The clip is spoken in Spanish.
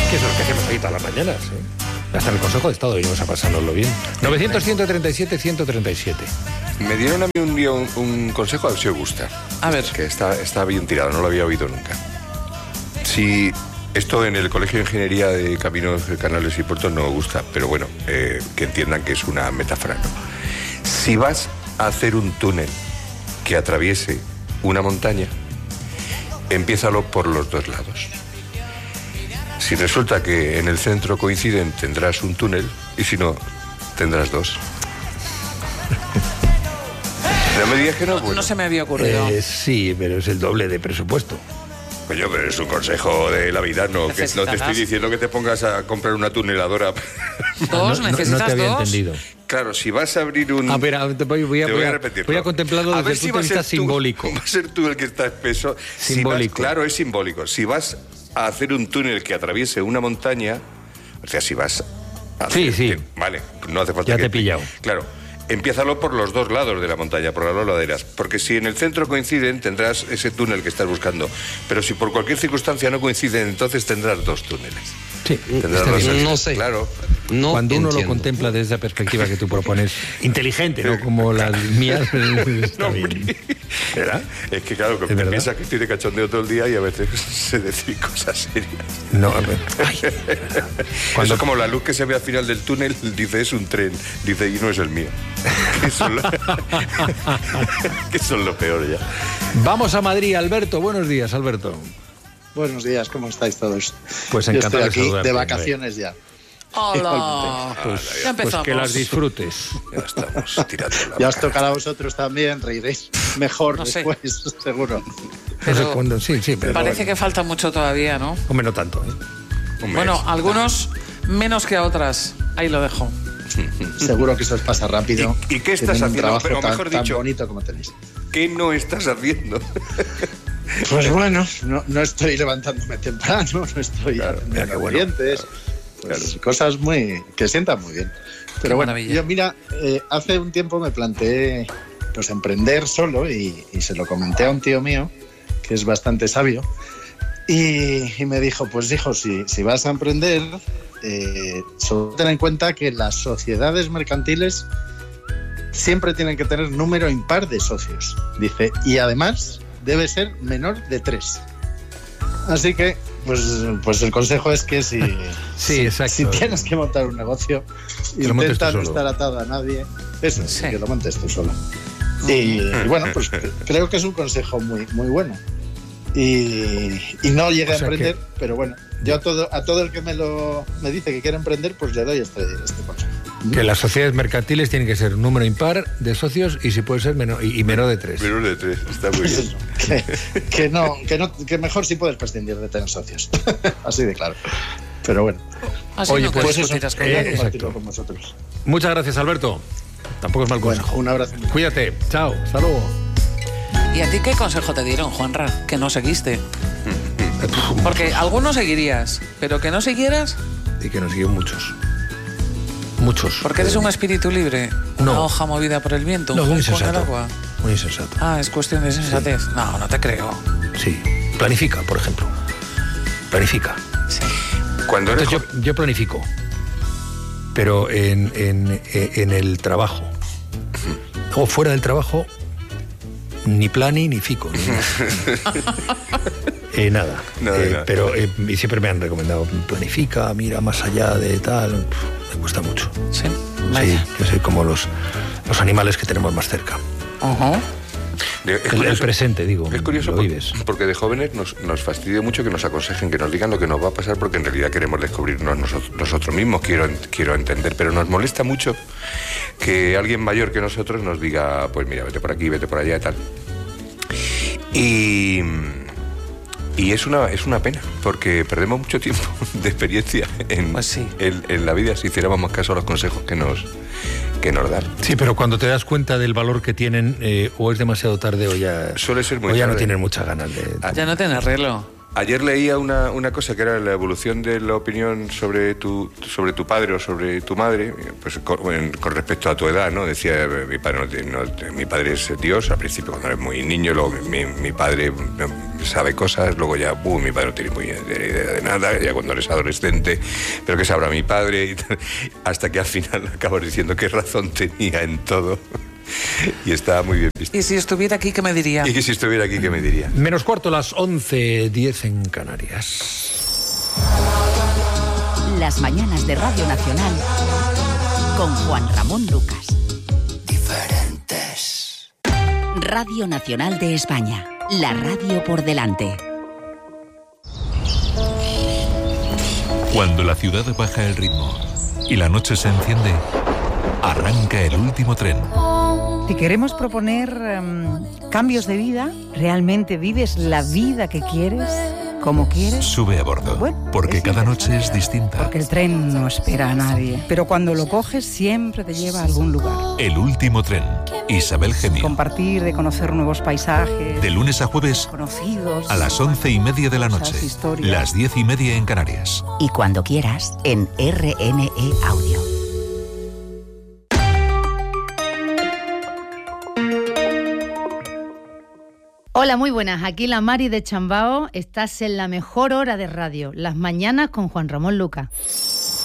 Que eso es lo que hacemos ahí todas las mañanas, ¿eh? Hasta en el Consejo de Estado venimos a pasárnoslo bien. 900-137-137. Me dieron a mí un día un consejo, a ver si os gusta. A ver. Que está bien tirado, no lo había oído nunca. Si esto en el Colegio de Ingeniería de Caminos, Canales y Puertos no gusta, pero bueno, que entiendan que es una metáfora, ¿no? Si vas a hacer un túnel que atraviese una montaña, empiézalo por los dos lados. Si resulta que en el centro coinciden, tendrás un túnel, y si no, tendrás dos. No me digas que no. Bueno. No se me había ocurrido. Sí, pero es el doble de presupuesto. Coño, pero es un consejo de la vida, no te estoy diciendo que te pongas a comprar una tuneladora. ¿Dos? ¿Necesitas no te había dos? entendido. Claro, si vas a abrir un... A ver, voy a repetirlo. voy a contemplarlo desde el punto de vista simbólico. Va a ser tú el que está espeso. Simbólico. Claro, es simbólico. Si vas a hacer un túnel que atraviese una montaña, o sea, si vas a hacer... Sí. Vale, no hace falta ya que... te he pillado. Claro. Empiézalo por los dos lados de la montaña, por las dos laderas, porque si en el centro coinciden, tendrás ese túnel que estás buscando, pero si por cualquier circunstancia no coinciden, entonces tendrás dos túneles. Sí, no sé. Claro. No cuando uno entiendo. lo contempla desde esa perspectiva que tú propones, inteligente, ¿no? Como las mías. Está bien. ¿Verdad? Es que claro, que piensas que estoy de cachondeo todo el día y a veces se decir cosas serias. No, a ver. Cuando es como la luz que se ve al final del túnel, dice, es un tren. Dice, y no es el mío. Que son lo peor ya. Vamos a Madrid, Alberto. Buenos días, Alberto. Buenos días, ¿cómo estáis todos? Pues Yo encantado estoy aquí saludarte, de vacaciones ya. ¡Hola! Ya empezamos. Pues que las disfrutes. Ya estamos tirando la Ya os vaca. tocará a vosotros también, reiréis mejor No sé. después, seguro. No sé cuándo, sí, pero Parece bueno. que falta mucho todavía, ¿no? Hombre, no tanto, ¿eh? Un mes. Bueno, algunos menos que a otras. Ahí lo dejo. Seguro que eso os pasa rápido. ¿Y qué estás Tenéis un haciendo? trabajo Pero tan, mejor tan dicho, bonito como tenéis. ¿qué no estás haciendo? Pues bueno, no estoy levantándome temprano, no estoy mira qué bueno. dientes, pues cosas que sientan muy bien. Pero bueno, maravilla. yo mira, hace un tiempo me planteé pues emprender solo y se lo comenté a un tío mío que es bastante sabio y me dijo, pues hijo, si vas a emprender, solo ten en cuenta que las sociedades mercantiles siempre tienen que tener número impar de socios. Dice, y además debe ser menor de 3. Así que, pues el consejo es que si tienes que montar un negocio, Que lo montes intenta tú no solo. estar atado a nadie. Eso, Sí. que lo montes tú solo. Y bueno, pues creo que es un consejo muy, muy bueno. Y no llegué a emprender, pero bueno, yo a todo el que me dice que quiere emprender, pues le doy este consejo. Que las sociedades mercantiles tienen que ser un número impar de socios y si puede ser menor de 3. Menos de 3, está muy Pues bien. eso, que mejor sí puedes prescindir de tener socios. Así de claro. Pero bueno, Así Oye, no pues te eso, discutirás con quería nadie. compartirlo exacto. con vosotros. Muchas gracias, Alberto. Tampoco es mal Bueno, consejo. un abrazo. Cuídate. Chao. Hasta luego. ¿Y a ti qué consejo te dieron, Juanra? Que no seguiste. Porque algunos seguirías, pero que no siguieras, Y que nos siguen muchos. Muchos. porque eres un espíritu libre. Una No. hoja movida por el viento, No, un muy juego con el insensato. agua. Muy insensato. Ah, es cuestión de sensatez. No, no te creo. Sí. Planifica, por ejemplo. Planifica. Sí. Cuando eres Entonces yo planifico. Pero en el trabajo. O fuera del trabajo, ni plani ni fico. Nada. Nada. Pero y siempre me han recomendado, planifica, mira más allá de tal. Me cuesta mucho. Sí. Sí, Vaya. yo soy como los animales que tenemos más cerca. Ajá. El presente, digo. Es curioso lo vives. porque de jóvenes nos fastidia mucho que nos aconsejen, que nos digan lo que nos va a pasar, porque en realidad queremos descubrirnos nosotros mismos, quiero entender, pero nos molesta mucho que alguien mayor que nosotros nos diga, pues mira, vete por aquí, vete por allá y tal. Y es una pena, porque perdemos mucho tiempo de experiencia Pues sí. en la vida si hiciéramos más caso a los consejos que nos dan. Sí, pero cuando te das cuenta del valor que tienen, o es demasiado tarde o ya, Suele ser muy o ya no tarde. tienen muchas ganas de... Ya no tienes reloj. Ayer leía una cosa que era la evolución de la opinión sobre tu padre o sobre tu madre, pues con respecto a tu edad, ¿no? Decía, mi padre es Dios, al principio cuando eres muy niño, luego mi padre sabe cosas, luego ya, mi padre no tiene muy idea de nada, ya cuando eres adolescente, pero ¿qué sabrá mi padre? Hasta que al final acabas diciendo qué razón tenía en todo. Y estaba muy bien visto. ¿Y si estuviera aquí, qué me diría? Y que si estuviera aquí, ¿qué me diría? Menos cuarto, las 11:10 en Canarias. Las mañanas de Radio Nacional con Juan Ramón Lucas. Diferentes. Radio Nacional de España. La radio por delante. Cuando la ciudad baja el ritmo y la noche se enciende, arranca el último tren. Si queremos proponer cambios de vida, ¿realmente vives la vida que quieres, como quieres? Sube a bordo, Bueno, porque es cada noche es interesante, distinta. Porque el tren no espera a nadie, pero cuando lo coges siempre te lleva a algún lugar. El último tren. Isabel Gemio. Compartir, de conocer nuevos paisajes, De lunes a jueves conocidos, a las 11:30 de la noche. cosas, historias. Las 10:30 en Canarias. Y cuando quieras, en RNE Audio. Hola, muy buenas. Aquí la Mari de Chambao. Estás en la mejor hora de radio, las mañanas con Juan Ramón Lucas.